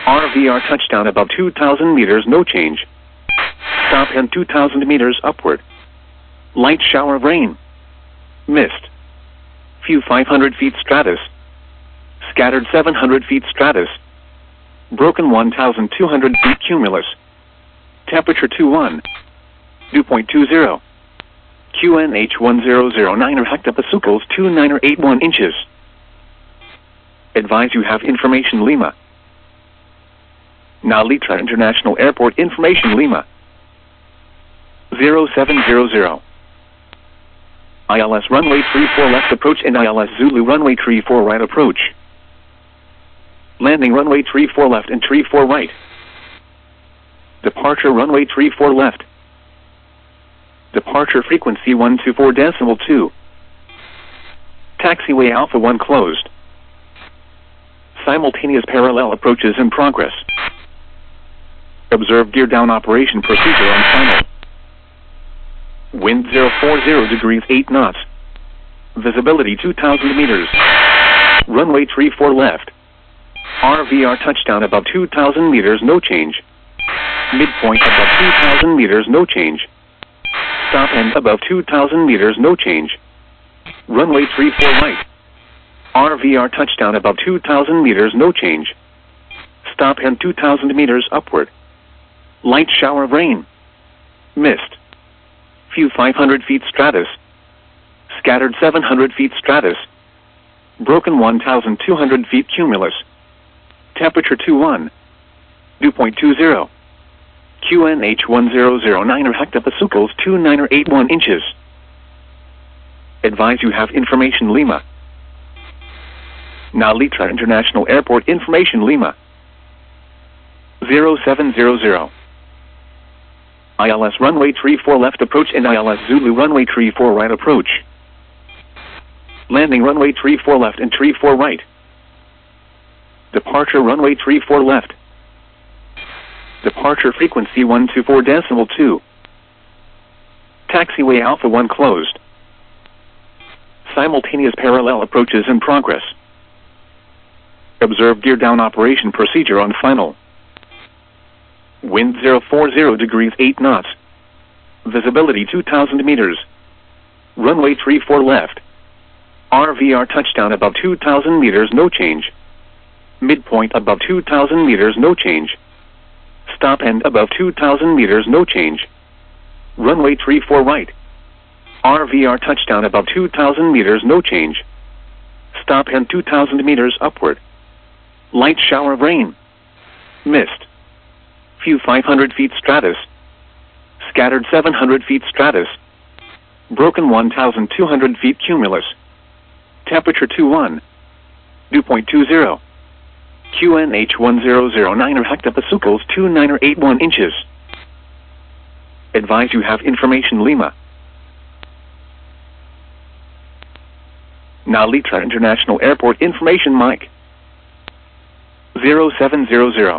RVR touchdown above 2,000 meters, no change. Stop and 2,000 meters upward. Light shower of rain. Mist. Few 500 feet stratus. Scattered 700 feet stratus. Broken 1,200 feet cumulus. Temperature 21. Dew point 20. QNH 1009 or hectopascals 29 or 81 inches. Advise you have information Lima. Nalitra International Airport information Lima. 0700. ILS runway 34 left approach and ILS Zulu runway 34 right approach. Landing runway 34 left and 34 right. Departure runway 34 left. Departure frequency 124.2. Taxiway Alpha 1 closed. Simultaneous parallel approaches in progress. Observe gear down operation procedure on final. Wind 040 degrees 8 knots. Visibility 2,000 meters. Runway 34 left. RVR touchdown above 2,000 meters, no change. Midpoint above 2,000 meters, no change. Stop and above 2,000 meters, no change. Runway 34 right. RVR touchdown above 2,000 meters, no change. Stop and 2,000 meters upward. Light shower of rain. Mist. Few 500 feet stratus. Scattered 700 feet stratus. Broken 1,200 feet cumulus. Temperature 21. Dew point 20. QNH 1009 or hectopascals 29 or 81 inches. Advise you have information Lima. Nalitra International Airport information Lima. 0700. ILS runway 34 left approach and ILS Zulu runway 34 right approach. Landing runway 34 left and 34 right. Departure runway 34 left. Departure frequency 124.2. Taxiway Alpha 1 closed. Simultaneous parallel approaches in progress. Observe gear down operation procedure on final. Wind 040 degrees 8 knots. Visibility 2,000 meters. Runway 34 left. RVR touchdown above 2,000 meters, no change. Midpoint above 2,000 meters, no change. Stop and above 2,000 meters, no change. Runway 34 right. RVR touchdown above 2,000 meters, no change. Stop and 2,000 meters upward. Light shower of rain. Mist. Few 500 feet stratus. Scattered 700 feet stratus. Broken 1,200 feet cumulus. Temperature 21. Dew point 20. QNH 1009 or hectopascals 29 or 81 inches. Advise you have information Lima. Nalitra International Airport information Mike. 0700.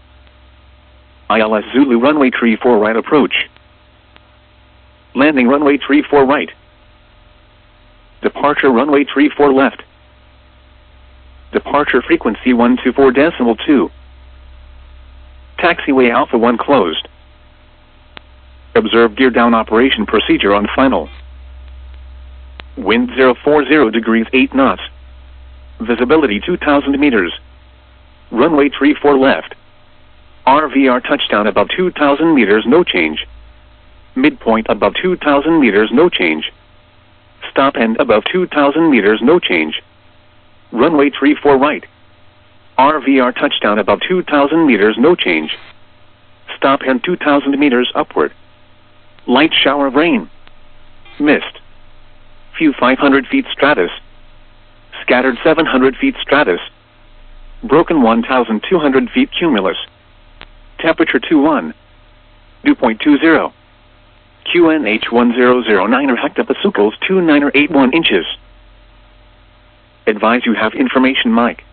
ILS Zulu runway 34 right approach. Landing runway 34 right. Departure runway 34 left. Departure frequency 124.2. Taxiway Alpha 1 closed. Observe gear down operation procedure on final. Wind 040 degrees 8 knots. Visibility 2,000 meters. Runway 34 left. RVR touchdown above 2,000 meters, no change. Midpoint above 2,000 meters, no change. Stop and above 2,000 meters, no change. Runway 34 right. RVR touchdown above 2,000 meters, no change. Stop and 2,000 meters upward. Light shower of rain. Mist. Few 500 feet stratus. Scattered 700 feet stratus. Broken 1,200 feet cumulus. Temperature 21. Dew point 20. QNH 1009 or hectopascals 29 or 81 inches. Advise you have information Mike.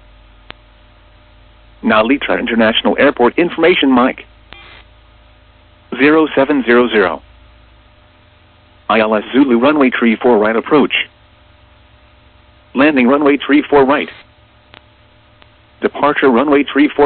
Nalitra International Airport information Mike. 0700. ILS Zulu runway 34 right approach. Landing runway 34 right. Departure runway 34